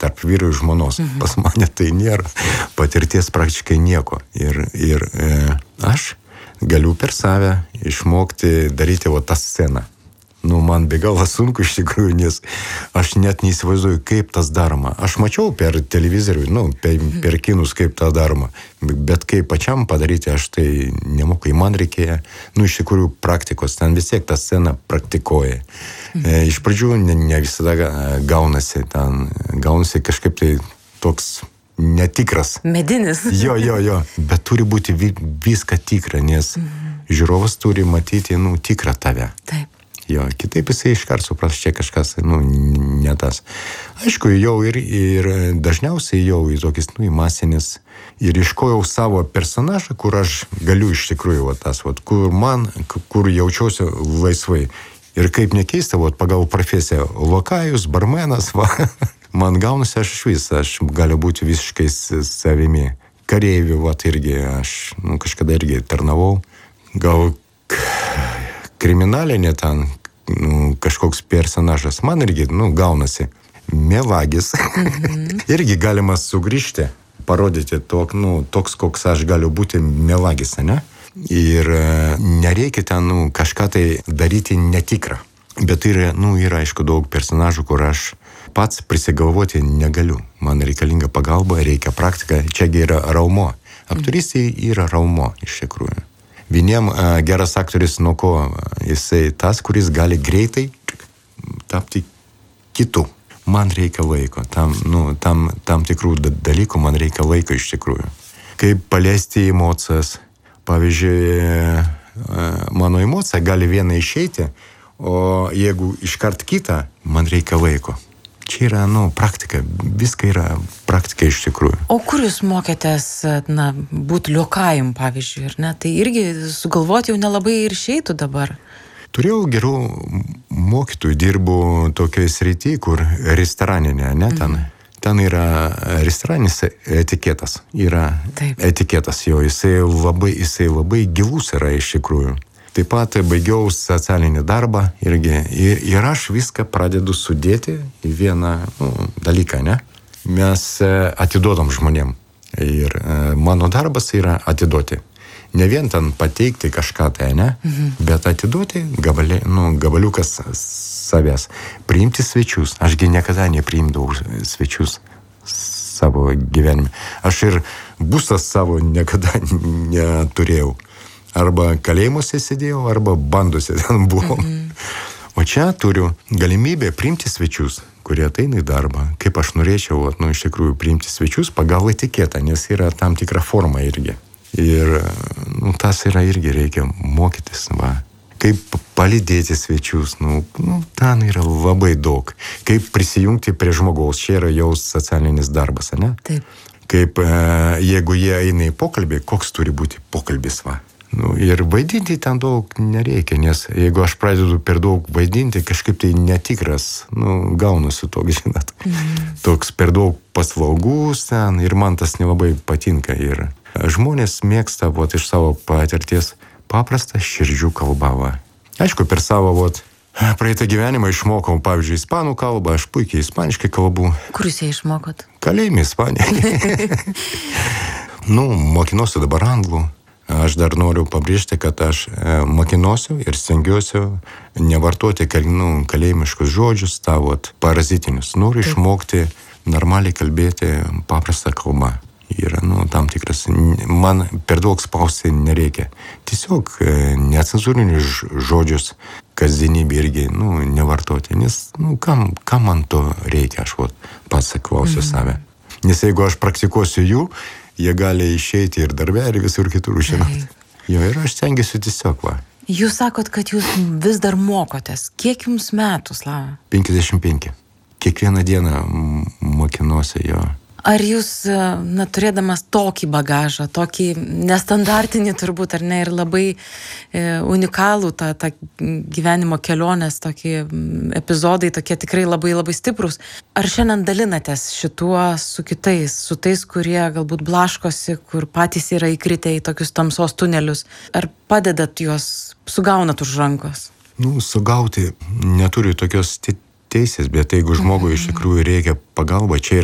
tarp vyro ir žmonos. Pas mane tai nėra patirties praktiškai nieko. Ir aš galiu per save išmokti daryti tą sceną. Man be galo sunku iš tikrųjų, nes aš net neįsivaizduoju, kaip tas daroma. Aš mačiau per televizorių, per kinus, kaip tą daroma. Bet kaip pačiam padaryti, aš tai nemoku. Man reikėjo, iš tikrųjų, praktikos. Ten vis tiek tą sceną praktikuoja. Iš pradžių ne visada gaunasi. Ten gaunasi kažkaip tai toks netikras. Medinis. Jo. Bet turi būti viską tikra, nes žiūrovas turi matyti, tikrą tave. Taip. Jo, kitaip jisai iškart supras, čia kažkas, ne tas. Aišku, jau ir dažniausiai jau į tokius, į masinis. Ir iškojau savo personažą, kur aš galiu iš tikrųjų, kur jaučiuosi laisvai. Ir kaip nekeista, pagal profesiją, lokajus, barmenas, man gaunasi aš galiu būti visiškai savimi. Kareivių, irgi, aš kažkada irgi tarnavau. Gal kriminalinė ten, kažkoks personažas. Man irgi, gaunasi melagis. Irgi galima sugrįžti, parodyti toks, koks aš galiu būti melagis, ne? Ir nereikia ten, kažką tai daryti netikrą. Bet yra, aišku, daug personažų, kur aš pats prisigalvoti negaliu. Man reikalinga pagalba, reikia praktika. Čiagi yra raumo. Aktorystė yra raumo, iš tikrųjų. Vieniem geras aktorius nuo ko jisai tas, kuris gali greitai tapti kitu. Man reikia laiko. Tam tikrų dalykų man reikia laiko iš tikrųjų. Kaip paleisti emocijas. Pavyzdžiui, mano emocija gali viena išeiti, o jeigu iškart kitą, man reikia laiko. Čia yra, praktika. Viską yra praktika iš tikrųjų. O kur jūs mokėtės, būti liokajum, pavyzdžiui, ar ne? Tai irgi sugalvoti jau nelabai ir išeitų dabar. Turėjau gerų mokytojų, dirbu tokioje srityje, kur restoraninė, ne ten. Ten yra restoraninis etiketas. Yra etiketas jo, jisai labai gilus yra iš tikrųjų. Taip pat baigiau socialinį darbą irgi. Ir aš viską pradedu sudėti į vieną dalyką, ne? Mes atiduodam žmonėm. Ir mano darbas yra atiduoti. Ne vien ten pateikti kažką tai, ne? Bet atiduoti gabaliukas savęs. Priimti svečius. Ašgi niekada nepriimdavau svečius savo gyvenime. Aš ir būstas savo niekada neturėjau. Arba kalėjimuose sėdėjau, arba banduose ten buvau. O čia turiu galimybę priimti svečius, kurie ateina į darbą. Kaip aš norėčiau, iš tikrųjų, priimti svečius pagal etiketą, nes yra tam tikra forma irgi. Ir tas yra irgi reikia mokytis, Kaip palydėti svečius, ten yra labai daug. Kaip prisijungti prie žmogaus, čia yra jau socialinis darbas, ne? Taip. Kaip jeigu jie eina į pokalbį, koks turi būti pokalbis, Ir vaidinti ten daug nereikia, nes jeigu aš pradedu per daug vaidinti, kažkaip tai netikras, gaunasi toks, žinot. Toks per daug paslaugus ten ir man tas nelabai patinka. Ir žmonės mėgsta, iš savo patirties paprastą širdžių kalbą, Aišku, per savo, praeitą gyvenimą išmokau, pavyzdžiui, ispanų kalbą, aš puikiai ispaniškai kalbu. Kur jūs ją išmokot? Kalėjime Ispanijoje. Mokinuosi dabar anglų. Aš dar noriu pabrėžti, kad aš mokinuosiu ir stengiuosi nevartoti kalėjimiškus žodžius, parazitinius. Noriu išmokti normaliai kalbėti paprastą kalbą. Yra, tam tikras, man per daug spausti nereikia. Tiesiog necenzūrinius žodžius kasdienybė irgi, nevartoti. Nes, kam man to reikia, aš pats klausiu save. Nes jeigu aš praktikuosiu jų, jie gali išeiti ir darbe, ir visur kitur, žinot. Jo, ir aš stengiuosi tiesiog, Jūs sakot, kad jūs vis dar mokotės. Kiek jums metų, Slava? 55. Kiekvieną dieną mokinuosi jo. Ar jūs, turėdamas tokį bagažą, tokį nestandartinį turbūt, ar ne, ir labai unikalų tą gyvenimo kelionės, tokį epizodai, tokie tikrai labai labai stiprus, ar šiandien dalinatės šituo su kitais, su tais, kurie galbūt blaškosi, kur patys yra įkritę į tokius tamsos tunelius, ar padedat juos, sugaunat už rankos? Sugauti neturiu tokios teisės, bet jeigu žmogui iš tikrųjų reikia pagalba, čia